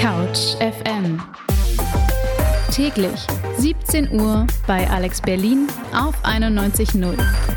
Couch FM. Täglich 17 Uhr bei Alex Berlin auf 91.0.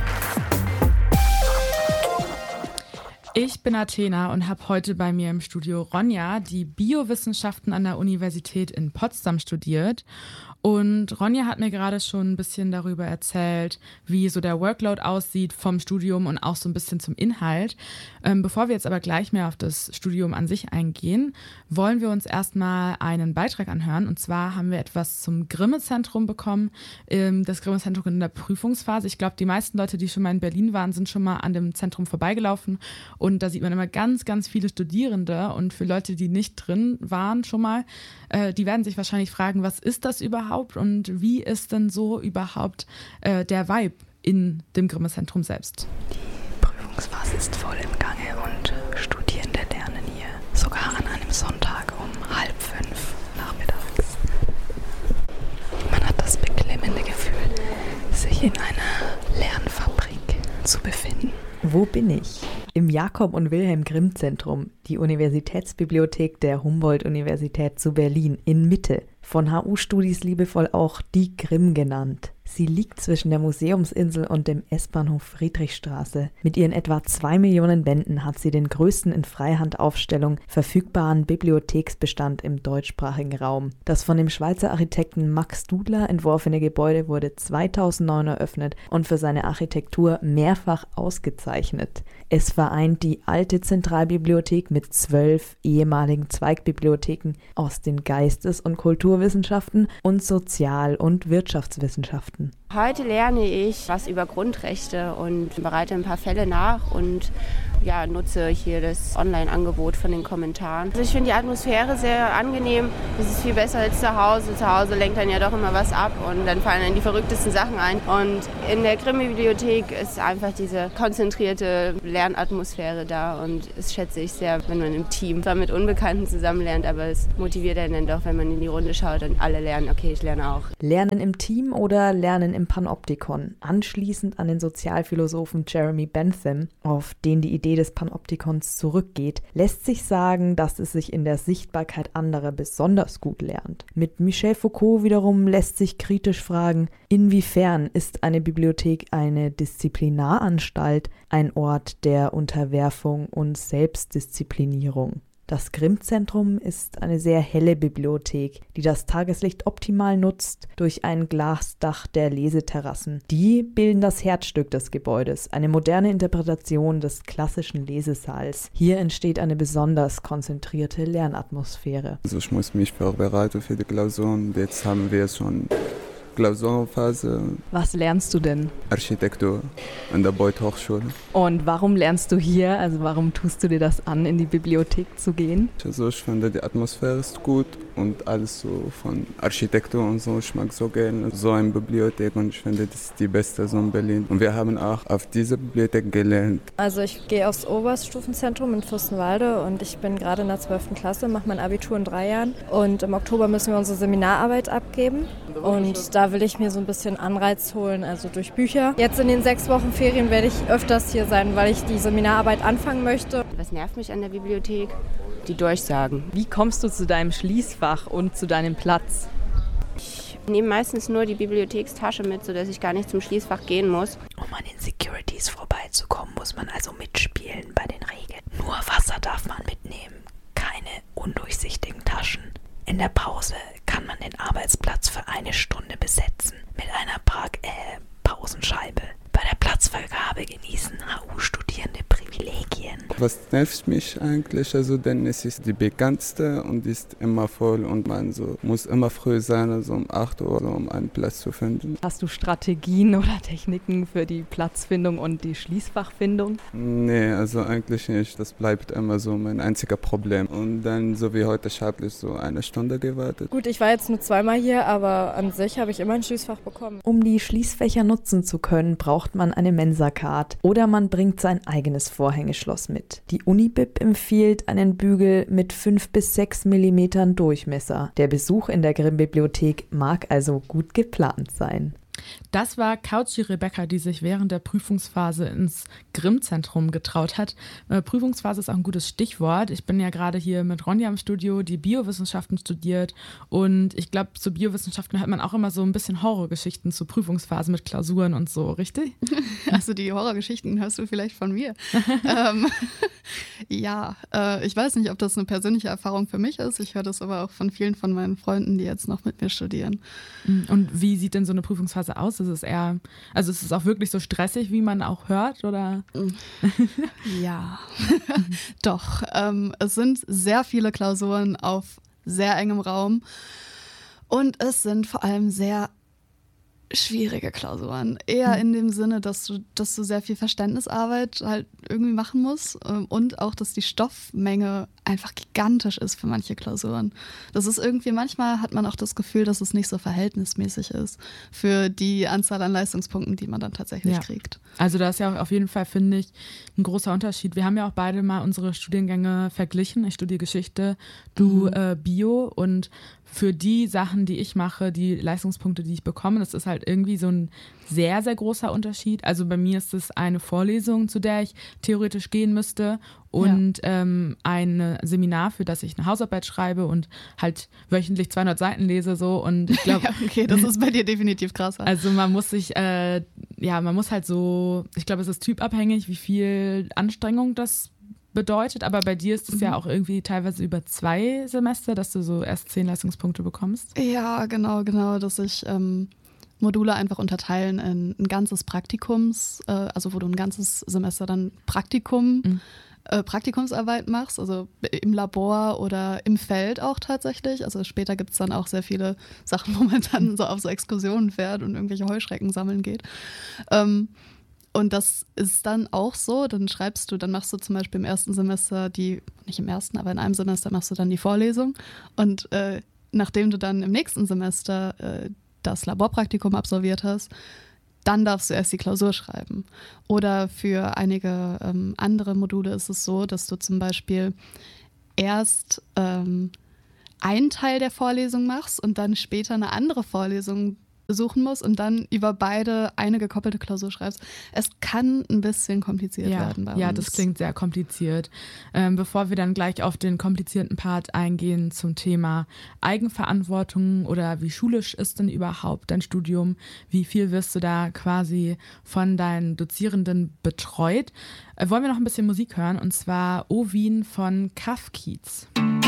Ich bin Athena und habe heute bei mir im Studio Ronja, die Biowissenschaften an der Universität in Potsdam studiert. Und Ronja hat mir gerade schon ein bisschen darüber erzählt, wie so der Workload aussieht vom Studium und auch so ein bisschen zum Inhalt. Bevor wir jetzt aber gleich mehr auf das Studium an sich eingehen, wollen wir uns erstmal einen Beitrag anhören. Und zwar haben wir etwas zum Grimme-Zentrum bekommen. Das Grimme-Zentrum in der Prüfungsphase. Ich glaube, die meisten Leute, die schon mal in Berlin waren, sind schon mal an dem Zentrum vorbeigelaufen. Und da sieht man immer ganz, ganz viele Studierende. Und für Leute, die nicht drin waren schon mal, die werden sich wahrscheinlich fragen, was ist das überhaupt und wie ist denn so überhaupt der Vibe in dem Grimme-Zentrum selbst? Die Prüfungsphase ist voll im Gange und Studierende lernen hier sogar an einem Sonntag um 4:30 nachmittags. Man hat das beklemmende Gefühl, sich in einer Lernfabrik zu befinden. Wo bin ich? Im Jakob- und Wilhelm-Grimm-Zentrum, die Universitätsbibliothek der Humboldt-Universität zu Berlin in Mitte, von HU-Studis liebevoll auch die Grimm genannt. Sie liegt zwischen der Museumsinsel und dem S-Bahnhof Friedrichstraße. Mit ihren etwa 2 Millionen Bänden hat sie den größten in Freihandaufstellung verfügbaren Bibliotheksbestand im deutschsprachigen Raum. Das von dem Schweizer Architekten Max Dudler entworfene Gebäude wurde 2009 eröffnet und für seine Architektur mehrfach ausgezeichnet. Es vereint die alte Zentralbibliothek mit 12 ehemaligen Zweigbibliotheken aus den Geistes- und Kulturwissenschaften und Sozial- und Wirtschaftswissenschaften. Heute lerne ich was über Grundrechte und bereite ein paar Fälle nach und nutze hier das Online-Angebot von den Kommentaren. Also ich finde die Atmosphäre sehr angenehm. Es ist viel besser als zu Hause. Zu Hause lenkt dann ja doch immer was ab und dann fallen dann die verrücktesten Sachen ein. Und in der Grimm-Bibliothek ist einfach diese konzentrierte Lernatmosphäre da und das schätze ich sehr, wenn man im Team zwar mit Unbekannten zusammen lernt, aber es motiviert einen dann doch, wenn man in die Runde schaut und alle lernen, okay, ich lerne auch. Lernen im Team oder Lernen im Panoptikon? Anschließend an den Sozialphilosophen Jeremy Bentham, auf den die Idee des Panoptikons zurückgeht, lässt sich sagen, dass es sich in der Sichtbarkeit anderer besonders gut lernt. Mit Michel Foucault wiederum lässt sich kritisch fragen, inwiefern ist eine Bibliothek eine Disziplinaranstalt, ein Ort der Unterwerfung und Selbstdisziplinierung. Das Grimm-Zentrum ist eine sehr helle Bibliothek, die das Tageslicht optimal nutzt durch ein Glasdach der Leseterrassen. Die bilden das Herzstück des Gebäudes, eine moderne Interpretation des klassischen Lesesaals. Hier entsteht eine besonders konzentrierte Lernatmosphäre. Also ich muss mich vorbereiten für die Klausuren. Jetzt haben wir schon Klausurphase. Was lernst du denn? Architektur an der Beuth Hochschule. Und warum lernst du hier? Also warum tust du dir das an, in die Bibliothek zu gehen? Also ich finde, die Atmosphäre ist gut und alles so von Architektur und so. Ich mag so gerne so eine Bibliothek und ich finde, das ist die beste so in Berlin. Und wir haben auch auf dieser Bibliothek gelernt. Also ich gehe aufs Oberstufenzentrum in Fürstenwalde und ich bin gerade in der 12. Klasse, mache mein Abitur in 3 Jahren. Und im Oktober müssen wir unsere Seminararbeit abgeben. Und da will ich mir so ein bisschen Anreiz holen, also durch Bücher. Jetzt in den 6 Wochen Ferien werde ich öfters hier sein, weil ich die Seminararbeit anfangen möchte. Was nervt mich an der Bibliothek? Die Durchsagen. Wie kommst du zu deinem Schließfach und zu deinem Platz? Ich nehme meistens nur die Bibliothekstasche mit, sodass ich gar nicht zum Schließfach gehen muss. Um an den Securities vorbeizukommen, muss man also mitspielen bei den Regeln. Nur Wasser darf man mitnehmen, keine undurchsichtigen Taschen. In der Pause kann man den Arbeitsplatz für 1 Stunde besetzen mit einer Pausenscheibe. Bei der Platzvergabe genießen HU-Studierende Privilegien. Was nervt mich eigentlich? Also denn es ist die bekannteste und ist immer voll und man so muss immer früh sein, also um 8 Uhr, um einen Platz zu finden. Hast du Strategien oder Techniken für die Platzfindung und die Schließfachfindung? Nee, also eigentlich nicht. Das bleibt immer so mein einziger Problem. Und dann, so wie heute, habe ich so 1 Stunde gewartet. Gut, ich war jetzt nur 2-mal hier, aber an sich habe ich immer ein Schließfach bekommen. Um die Schließfächer nutzen zu können, braucht man eine Mensa-Card oder man bringt sein eigenes Vorhängeschloss mit. Die Unibib empfiehlt einen Bügel mit 5 bis 6 mm Durchmesser. Der Besuch in der Grimm-Bibliothek mag also gut geplant sein. Das war Couchy Rebecca, die sich während der Prüfungsphase ins Grimm-Zentrum getraut hat. Prüfungsphase ist auch ein gutes Stichwort. Ich bin ja gerade hier mit Ronja im Studio, die Biowissenschaften studiert. Und ich glaube, zu Biowissenschaften hört man auch immer so ein bisschen Horrorgeschichten zur Prüfungsphase mit Klausuren und so, richtig? Also die Horrorgeschichten hörst du vielleicht von mir. Ja, ich weiß nicht, ob das eine persönliche Erfahrung für mich ist. Ich höre das aber auch von vielen von meinen Freunden, die jetzt noch mit mir studieren. Und wie sieht denn so eine Prüfungsphase aus? Ist es auch wirklich so stressig, wie man auch hört, oder? Ja, doch. Es sind sehr viele Klausuren auf sehr engem Raum und es sind vor allem sehr schwierige Klausuren. Eher in dem Sinne, dass du sehr viel Verständnisarbeit halt irgendwie machen musst und auch, dass die Stoffmenge einfach gigantisch ist für manche Klausuren. Das ist irgendwie, manchmal hat man auch das Gefühl, dass es nicht so verhältnismäßig ist für die Anzahl an Leistungspunkten, die man dann tatsächlich kriegt. Also da ist ja auch auf jeden Fall, finde ich, ein großer Unterschied. Wir haben ja auch beide mal unsere Studiengänge verglichen. Ich studiere Geschichte, du Bio, und für die Sachen, die ich mache, die Leistungspunkte, die ich bekomme, das ist halt irgendwie so ein sehr, sehr großer Unterschied. Also bei mir ist es eine Vorlesung, zu der ich theoretisch gehen müsste, und ein Seminar, für das ich eine Hausarbeit schreibe und halt wöchentlich 200 Seiten lese, so. Und ich glaube, okay, das ist bei dir definitiv krasser. Also man muss sich, man muss halt so, ich glaube, es ist typabhängig, wie viel Anstrengung das bedeutet, aber bei dir ist es ja auch irgendwie teilweise über 2 Semester, dass du so erst 10 Leistungspunkte bekommst. Ja, genau, dass ich Module einfach unterteilen in ein ganzes Praktikums, also wo du ein ganzes Semester dann Praktikumsarbeit machst, also im Labor oder im Feld auch tatsächlich. Also später gibt es dann auch sehr viele Sachen, wo man dann so auf so Exkursionen fährt und irgendwelche Heuschrecken sammeln geht. Und das ist dann auch so, dann machst du zum Beispiel im ersten Semester nicht im ersten, aber in einem Semester machst du dann die Vorlesung, und nachdem du dann im nächsten Semester das Laborpraktikum absolviert hast, dann darfst du erst die Klausur schreiben. Oder für einige andere Module ist es so, dass du zum Beispiel erst einen Teil der Vorlesung machst und dann später eine andere Vorlesung besuchen musst und dann über beide eine gekoppelte Klausur schreibst. Es kann ein bisschen kompliziert werden bei uns. Ja, das klingt sehr kompliziert. Bevor wir dann gleich auf den komplizierten Part eingehen zum Thema Eigenverantwortung oder wie schulisch ist denn überhaupt dein Studium, wie viel wirst du da quasi von deinen Dozierenden betreut, wollen wir noch ein bisschen Musik hören, und zwar O Wien von Kafkiez.